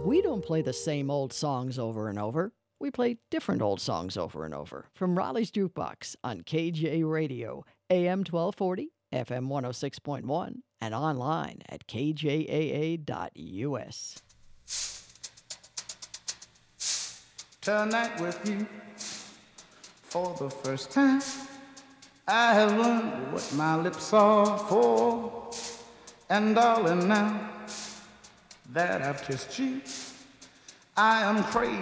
We don't play the same old songs over and over. We play different old songs over and over. From Raleigh's Jukebox on KJ Radio, AM 1240, FM 106.1, and online at kjaa.us. Tonight with you, for the first time, I have learned what my lips are for. And darling, now that I've kissed you, I am crazy